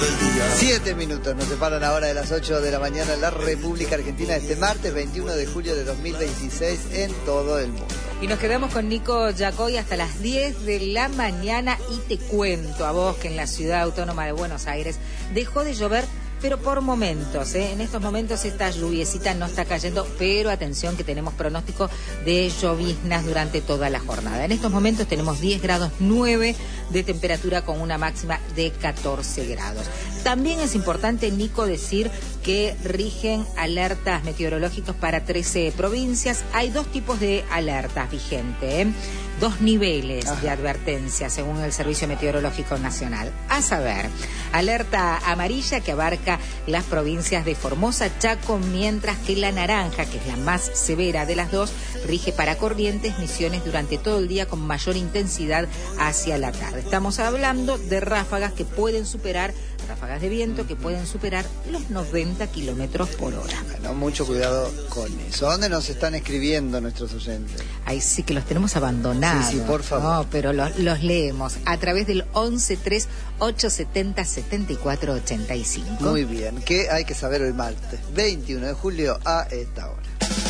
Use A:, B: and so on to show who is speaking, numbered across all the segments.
A: del día.
B: 7 minutos nos separan ahora de las 8 de la mañana en la República Argentina este martes 21 de julio de 2026 en todo el mundo.
C: Y nos quedamos con Nico Yacoy hasta las 10 de la mañana y te cuento a vos que en la ciudad autónoma de Buenos Aires dejó de llover, pero por momentos, En estos momentos esta lluviecita no está cayendo, pero atención que tenemos pronóstico de lloviznas durante toda la jornada. En estos momentos tenemos 10 grados 9 de temperatura con una máxima de 14 grados. También es importante, Nico, decir que rigen alertas meteorológicas para 13 provincias. Hay dos tipos de alertas vigentes, dos niveles de advertencia según el Servicio Meteorológico Nacional. A saber, alerta amarilla que abarca las provincias de Formosa, Chaco, mientras que la naranja, que es la más severa de las dos, rige para Corrientes, Misiones durante todo el día con mayor intensidad hacia la tarde. Estamos hablando de ráfagas de viento que pueden superar los 90 kilómetros por hora.
B: Bueno, mucho cuidado con eso. ¿Dónde nos están escribiendo nuestros oyentes?
C: Ahí sí que los tenemos abandonados.
B: Sí, por favor.
C: No, pero los leemos a través del 11 870 7485.
B: Muy bien, ¿qué hay que saber hoy martes 21 de julio a esta hora?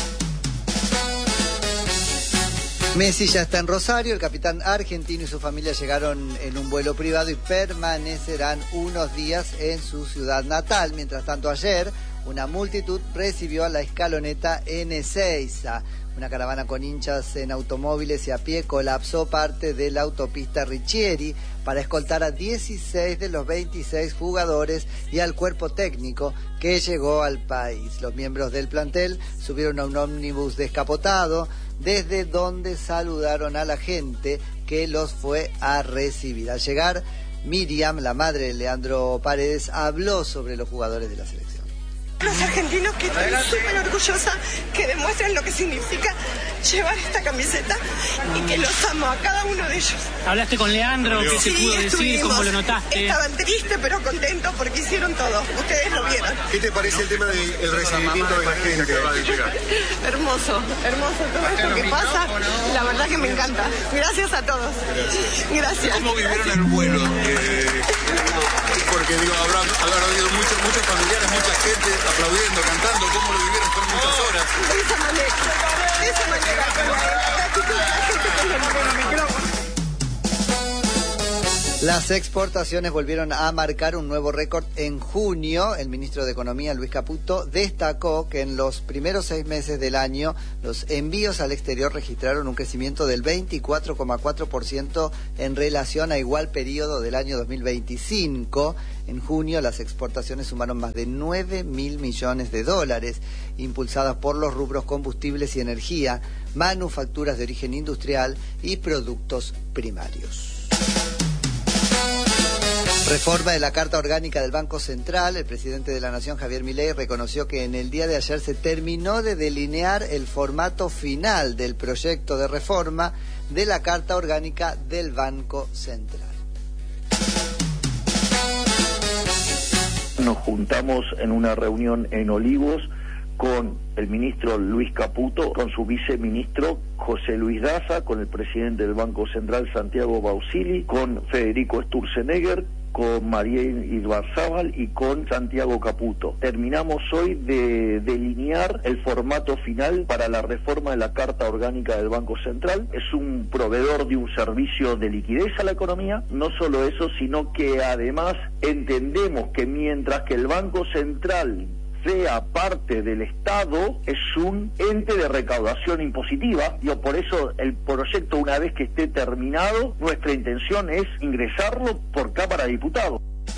B: Messi ya está en Rosario, el capitán argentino y su familia llegaron en un vuelo privado y permanecerán unos días en su ciudad natal. Mientras tanto, ayer una multitud recibió a la escaloneta en Ezeiza. Una caravana con hinchas en automóviles y a pie colapsó parte de la autopista Riccieri para escoltar a 16 de los 26 jugadores y al cuerpo técnico que llegó al país. Los miembros del plantel subieron a un ómnibus descapotado, desde donde saludaron a la gente que los fue a recibir. Al llegar, Miriam, la madre de Leandro Paredes, habló sobre los jugadores de la selección.
D: Los argentinos, que estoy súper orgullosa, que demuestren lo que significa llevar esta camiseta y que los amo a cada uno de ellos.
E: ¿Hablaste con Leandro? ¿Qué se pudo decir? ¿Cómo lo notaste?
D: Estaban tristes pero contentos porque hicieron todo. Ustedes lo vieron.
A: ¿Qué te parece el tema del recibimiento de la gente?
D: Hermoso, hermoso todo esto que pasa. La verdad que me encanta. Gracias a todos. Gracias.
A: ¿Cómo vivieron el vuelo? Porque digo, habrá habido muchos familiares, mucha gente aplaudiendo, cantando. ¿Cómo lo vivieron? Fueron muchas horas.
D: De esa manera, con la actitud de la gente que es lo que me creo.
B: Las exportaciones volvieron a marcar un nuevo récord en junio. El ministro de Economía, Luis Caputo, destacó que en los primeros 6 meses del año los envíos al exterior registraron un crecimiento del 24,4% en relación a igual periodo del año 2025. En junio las exportaciones sumaron más de 9.000 millones de dólares, impulsadas por los rubros combustibles y energía, manufacturas de origen industrial y productos primarios. Reforma de la Carta Orgánica del Banco Central. El presidente de la Nación, Javier Milei, reconoció que en el día de ayer se terminó de delinear el formato final del proyecto de reforma de la Carta Orgánica del Banco Central.
F: Nos juntamos en una reunión en Olivos con el ministro Luis Caputo, con su viceministro José Luis Daza, con el presidente del Banco Central Santiago Bausili, con Federico Sturzenegger, con María Ibarzábal y con Santiago Caputo. Terminamos hoy de delinear el formato final para la reforma de la Carta Orgánica del Banco Central. Es un proveedor de un servicio de liquidez a la economía. No solo eso, sino que además entendemos que mientras que el Banco Central sea parte del Estado, es un ente de recaudación impositiva. Por eso el proyecto, una vez que esté terminado, nuestra intención es ingresarlo por Cámara de Diputados.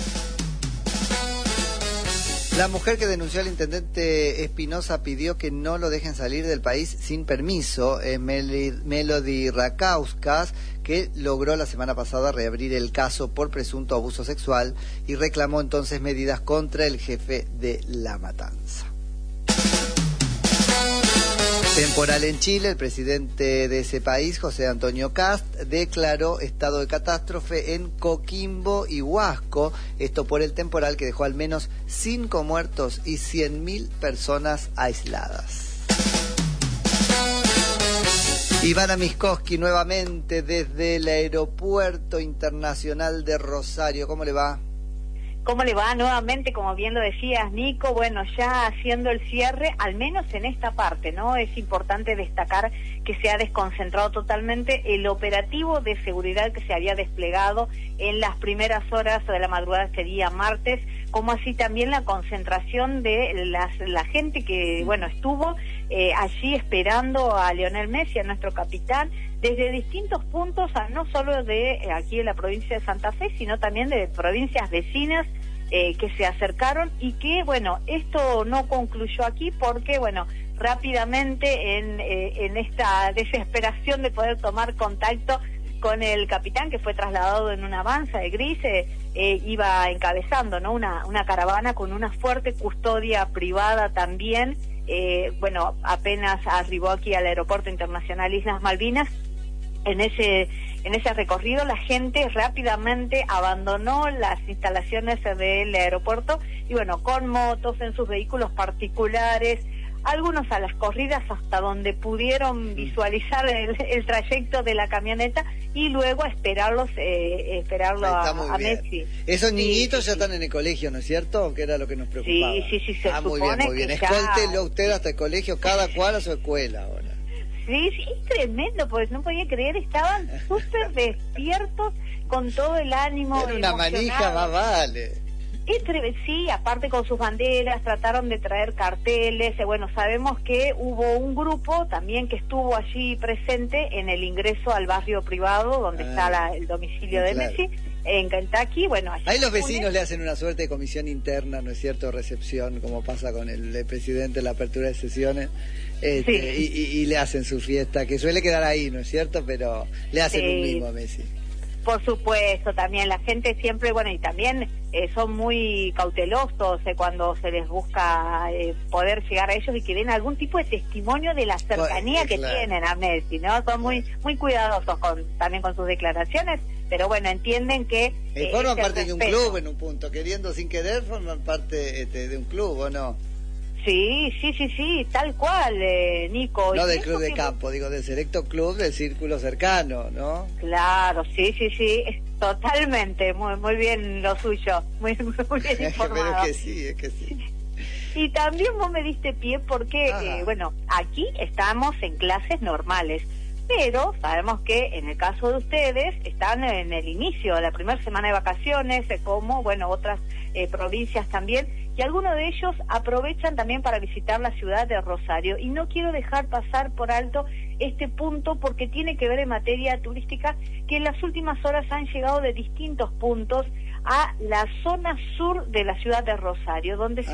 B: La mujer que denunció al intendente Espinosa pidió que no lo dejen salir del país sin permiso. Es Melody Rakauskas, que logró la semana pasada reabrir el caso por presunto abuso sexual y reclamó entonces medidas contra el jefe de La Matanza. Temporal en Chile. El presidente de ese país, José Antonio Kast, declaró estado de catástrofe en Coquimbo y Huasco, esto por el temporal que dejó al menos 5 muertos y 100.000 personas aisladas. Ivana Miskoski nuevamente desde el Aeropuerto Internacional de Rosario. ¿Cómo le va?
G: ¿Cómo le va? Nuevamente, como bien lo decías, Nico, bueno, ya haciendo el cierre, al menos en esta parte, ¿no? Es importante destacar que se ha desconcentrado totalmente el operativo de seguridad que se había desplegado en las primeras horas de la madrugada de este día martes, como así también la concentración de la gente que, bueno, estuvo allí esperando a Lionel Messi, a nuestro capitán, desde distintos puntos, no solo de aquí en la provincia de Santa Fe, sino también de provincias vecinas que se acercaron y que, bueno, esto no concluyó aquí porque, bueno, rápidamente en esta desesperación de poder tomar contacto con el capitán, que fue trasladado en una avanza de gris, iba encabezando, ¿no?, una caravana con una fuerte custodia privada también. Bueno, apenas arribó aquí al Aeropuerto Internacional Islas Malvinas. En ese recorrido la gente rápidamente abandonó las instalaciones del aeropuerto y, bueno, con motos, en sus vehículos particulares, algunos a las corridas hasta donde pudieron visualizar el trayecto de la camioneta y luego esperarlo a Messi.
B: Esos niñitos ya están en el colegio, ¿no es cierto? Que era lo que nos preocupaba.
G: Sí, se
B: muy
G: supone
B: bien.
G: Que
B: Escóltelo usted hasta el colegio, cada cual a su escuela ahora.
G: Sí, es tremendo, porque no podía creer, estaban súper despiertos con todo el ánimo.
B: Era una manija, más vale.
G: Sí, aparte con sus banderas, trataron de traer carteles. Bueno, sabemos que hubo un grupo también que estuvo allí presente en el ingreso al barrio privado donde está el domicilio de Messi, en Kentucky. Bueno,
B: ahí los vecinos le hacen una suerte de comisión interna, ¿no es cierto?, recepción, como pasa con el presidente en la apertura de sesiones, y le hacen su fiesta, que suele quedar ahí, ¿no es cierto?, pero le hacen un mimo a Messi.
G: Por supuesto, también la gente siempre, bueno, y también son muy cautelosos cuando se les busca poder llegar a ellos y que den algún tipo de testimonio de la cercanía que tienen a Messi, ¿no? Son muy cuidadosos también con sus declaraciones, pero bueno, entienden que...
B: forman parte de un club en un punto, queriendo sin querer, forman parte de un club, ¿o no?
G: Sí, tal cual, Nico.
B: No del club de campo, digo, del selecto club del círculo cercano, ¿no?
G: Claro, sí, totalmente, muy bien lo suyo, muy bien informado.
B: Pero es que sí.
G: Y también vos me diste pie porque, bueno, aquí estamos en clases normales, pero sabemos que en el caso de ustedes están en el inicio de la primera semana de vacaciones, como, bueno, otras provincias también, y algunos de ellos aprovechan también para visitar la ciudad de Rosario. Y no quiero dejar pasar por alto este punto porque tiene que ver en materia turística, que en las últimas horas han llegado de distintos puntos a la zona sur de la ciudad de Rosario, donde se